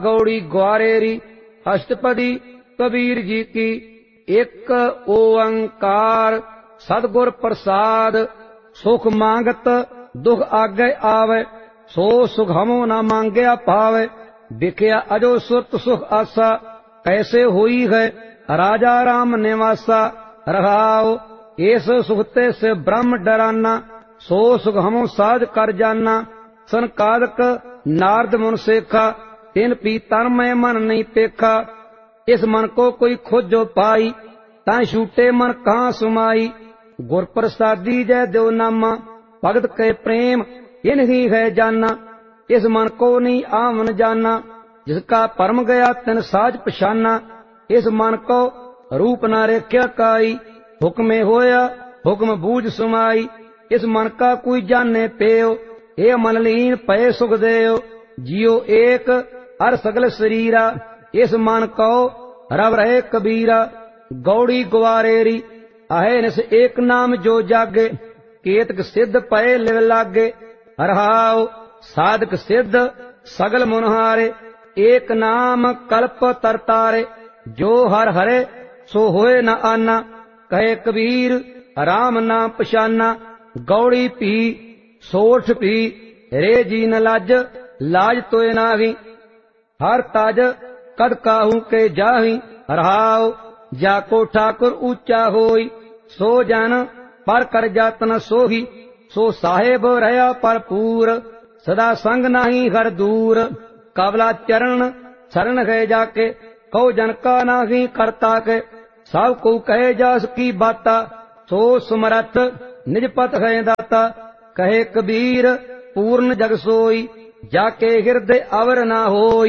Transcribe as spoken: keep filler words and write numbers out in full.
गौड़ी ग्वारेरी अष्टपदी कबीर जी की। एक ओंकार सतगुर प्रसाद, सुख मांगत दुख आगे आवे, सो सुख हमो न मांगया पावे। बिख्या अजो सुत सुख आसा, कैसे हुई है राजा राम निवासा। रहाओ इस सुखते से ब्रह्म डराना, सो सुख हमो साध कर जाना। सनकादक नारद मुन सेखा, तिन पी तन में मन नहीं पेखा। इस मन को कोई खोजो पाई, ता छूटे मन कहाँ सुमाई। गुर प्रसादी जय देव नामा, भगत के प्रेम इन ही है जाना। इस मन को नहीं आवन जाना, जिसका परम गया तिन साज पछाना। इस मन को रूप न रेख्या काई, हुक्मे होया हुक्म बूझ सुमाई। इस मन का कोई जाने पेयो, ए मन लीन पय सुख देयो। जियो एक हर सगल शरीरा, इस मन को रव रहे कबीरा। गौड़ी ग्वारेरी आहे निस एक नाम जो जागे, केतक सिद्ध पय लिव लागे। रहाओ साधक सिद्ध सगल मुनहारे, एक नाम कल्प तरतारे। जो हर हरे सो होए न आना, कहे कबीर राम नाम पछाना। गौड़ी पी सोठ पी रे जी न लाज, लाज तोय नाही। हर ताज कद काहू के जाही। रहाओ जाको ठाकुर ऊंचा होई, सो जन पर कर जातन सोही। सो साहेब रहा परपूर, सदा संग नाही हर दूर। काबला चरण शरण गए जाके, कहो जन का नाही करता के। सब को कहे जास की बाता, सो सुमरथ निज पत है दाता। कहे कबीर पूर्ण जग सोई, जाके हृदय अवर ना होई।